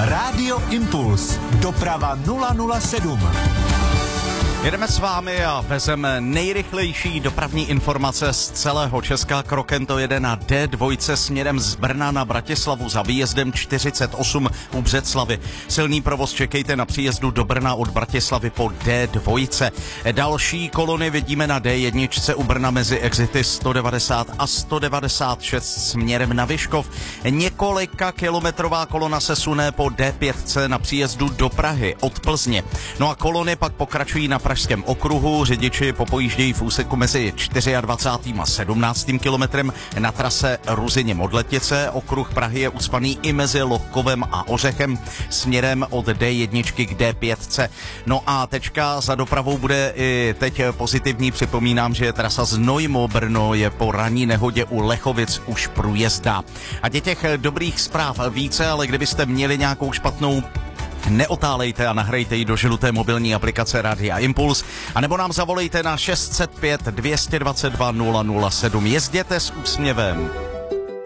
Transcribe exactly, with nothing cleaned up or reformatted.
Rádio Impuls. Doprava nula nula sedm. Jedeme s vámi a vezeme nejrychlejší dopravní informace z celého Česka. Krokem to jede na D dva směrem z Brna na Bratislavu za výjezdem čtyřicet osm u Břeclavi. Silný provoz čekejte na příjezdu do Brna od Bratislavy po D dva. Další kolony vidíme na D jedna u Brna mezi exity sto devadesát a sto devadesát šest směrem na Vyškov. Několika kilometrová kolona se sune po D pět na příjezdu do Prahy od Plzně. No a kolony pak pokračují na Pražském okruhu. Řidiči popojíždějí v úseku mezi dvacátým čtvrtým a sedmnáctým kilometrem na trase Ruzyně-Modletice. Okruh Prahy je ucpaný i mezi Lohkovem a Ořechem směrem od D jedna k D pět. No a tečka za dopravou bude i teď pozitivní. Připomínám, že trasa Znojmo-Brno je po ranní nehodě u Lechovic už průjezdná. A těch dobrých zpráv více, ale kdybyste měli nějakou špatnou, neotálejte a nahrajte ji do žluté mobilní aplikace Rádia Impuls, anebo nám zavolejte na šest set pět, dvě stě dvacet dva, nula nula sedm. Jezděte s úsměvem.